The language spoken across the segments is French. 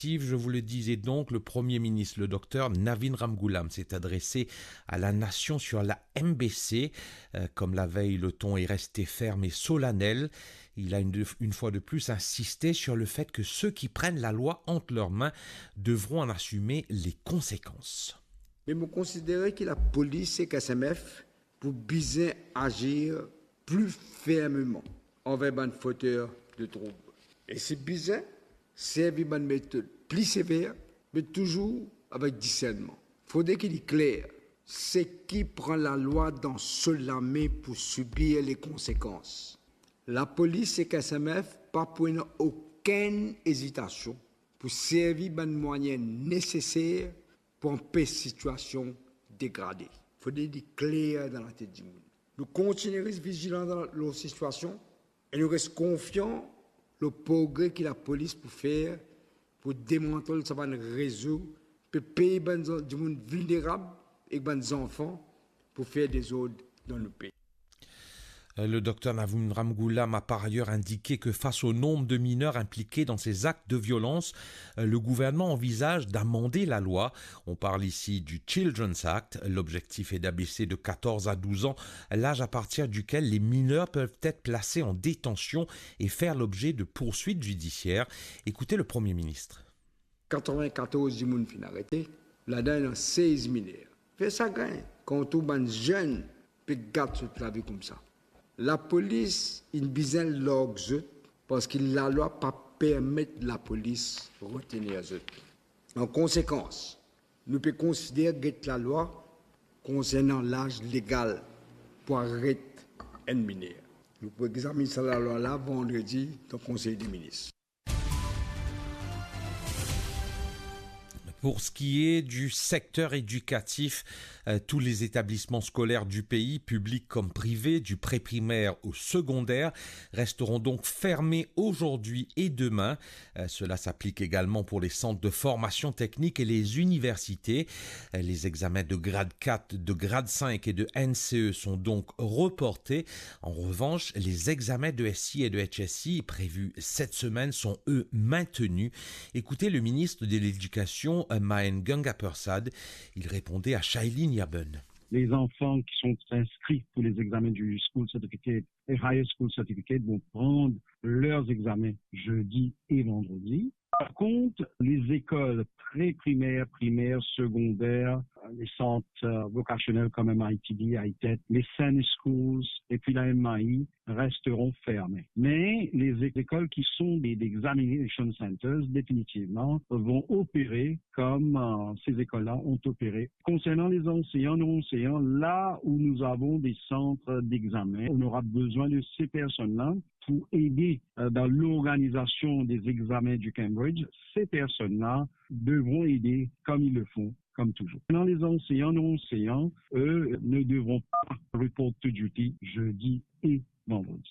Je vous le disais donc, le Premier ministre, le docteur Navin Ramgoolam, s'est adressé à la nation sur la MBC. Comme la veille, le ton est resté ferme et solennel. Il a une fois de plus insisté sur le fait que ceux qui prennent la loi entre leurs mains devront en assumer les conséquences. Mais je considère que la police et KSMF pour bien agir plus fermement envers les fauteurs de troubles. Et c'est bizarre. Servir une méthode plus sévère, mais toujours avec discernement. Il faudrait qu'il soit clair. C'est qui prend la loi dans seule main pour subir les conséquences. La police et KSMF pas prendre aucune hésitation pour servir les moyens nécessaires pour empêcher la situation dégradée. Il faudrait être clair dans la tête du monde. Nous continuerons vigilants dans la situation et nous restons confiants le progrès que la police peut faire pour démontrer que ça va résoudre, pour payer du monde vulnérable et des enfants pour faire des ordres dans le pays. Le docteur Navin Ramgoolam a par ailleurs indiqué que face au nombre de mineurs impliqués dans ces actes de violence, le gouvernement envisage d'amender la loi. On parle ici du Children's Act. L'objectif est d'abaisser de 14 à 12 ans l'âge à partir duquel les mineurs peuvent être placés en détention et faire l'objet de poursuites judiciaires. Écoutez le Premier ministre. 94 du monde fin arrêté, là-dedans il y a 16 mineurs. Fait ça gagne quand tout les jeunes peut garder toute la vie comme ça. La police, il besoin de l'ordre parce que la loi ne permet pas la police de retenir les autres. En conséquence, nous pouvons considérer que la loi concernant l'âge légal pour arrêter un mineur. Nous pouvons examiner la loi là vendredi dans le Conseil des ministres. Pour ce qui est du secteur éducatif, tous les établissements scolaires du pays, publics comme privés, du pré-primaire au secondaire, resteront donc fermés aujourd'hui et demain. Cela s'applique également pour les centres de formation technique et les universités. Les examens de grade 4, de grade 5 et de NCE sont donc reportés. En revanche, les examens de SI et de HSI prévus cette semaine sont eux maintenus. Écoutez le ministre de l'Éducation, Mahen Gangapursad, il répondait à Shailene Yaben. Les enfants qui sont inscrits pour les examens du School Certificate et Higher School Certificate vont prendre leurs examens jeudi et vendredi. Par contre, les écoles pré-primaires, primaires, secondaires, les centres vocationnels comme MITD, ITET, les Sunny Schools et puis la MAI resteront fermés. Mais les écoles qui sont des examination centers, définitivement, vont opérer comme ces écoles-là ont opéré. Concernant les enseignants, non-enseignants, là où nous avons des centres d'examen, on aura besoin de ces personnes-là pour aider dans l'organisation des examens du Cambridge. Ces personnes-là devront aider comme ils le font, comme toujours. Maintenant, les enseignants, non-enseignants, eux, ne devront pas report to duty jeudi et vendredi.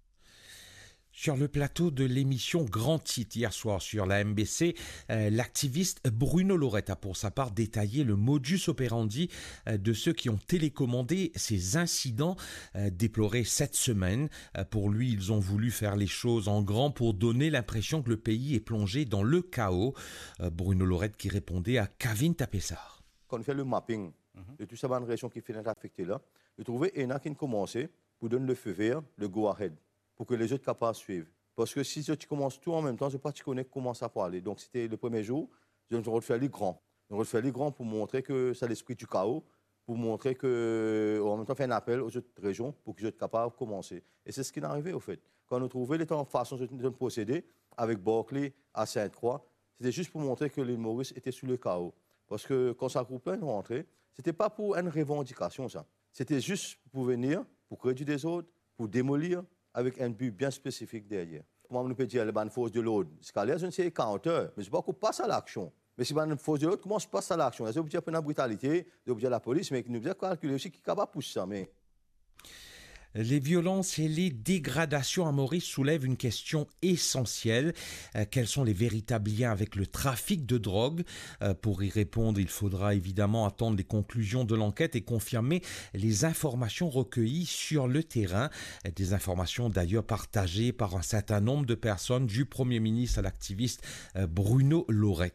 Sur le plateau de l'émission Grand Titre hier soir sur la MBC, l'activiste Bruno Lorette a pour sa part détaillé le modus operandi de ceux qui ont télécommandé ces incidents déplorés cette semaine. Pour lui, ils ont voulu faire les choses en grand pour donner l'impression que le pays est plongé dans le chaos. Bruno Lorette qui répondait à Kavin Tapessar. Quand on fait le mapping de toutes ces régions qui sont affectées là, je trouvais qu'il y en a qui ont commencé pour donner le feu vert, le go-ahead, pour que les autres soient capables de suivre. Parce que si tu commences tout en même temps, je ne sais pas si tu connais comment ça peut aller. Donc c'était le premier jour, je refais les grands. Je refais les grands pour montrer que c'est l'esprit du chaos, pour montrer que, en même temps, faire un appel aux autres régions pour qu'ils soient capables de commencer. Et c'est ce qui est arrivé, au fait. Quand on trouvait les façons de procéder avec Berkeley à Sainte-Croix, c'était juste pour montrer que l'île Maurice était sous le chaos. Parce que quand ça groupe est rentré, ce n'était pas pour une revendication, ça. C'était juste pour venir, pour créer du désordre, pour démolir, avec un but bien spécifique derrière. Moi, on peut dire les bonnes forces de l'ordre. Scalaire, je ne sais pas counter, mais je ne sais pas qu'on passe à l'action. Mais si les forces de l'ordre, comment se passe à l'action? C'est obligé de la brutalité, c'est obligé de la police, mais nous devons calculer aussi qui est capable de pousser ça. Mais... Les violences et les dégradations à Maurice soulèvent une question essentielle. Quels sont les véritables liens avec le trafic de drogue? Pour y répondre, il faudra évidemment attendre les conclusions de l'enquête et confirmer les informations recueillies sur le terrain. Des informations d'ailleurs partagées par un certain nombre de personnes, du Premier ministre à l'activiste Bruno Lorey.